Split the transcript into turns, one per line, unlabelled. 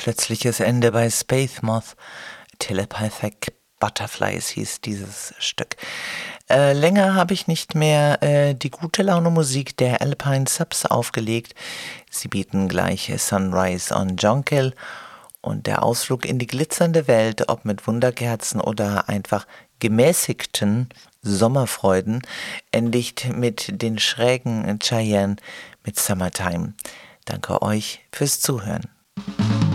Plötzliches Ende bei Space Moth. Telepathic Butterflies hieß dieses Stück. Länger habe ich nicht mehr die gute Laune Musik der Alpine Subs aufgelegt. Sie bieten gleich Sunrise on Jonquil und der Ausflug in die glitzernde Welt, ob mit Wunderkerzen oder einfach gemäßigten Sommerfreuden, endigt mit den schrägen Cheyenne mit Summertime. Danke euch fürs Zuhören.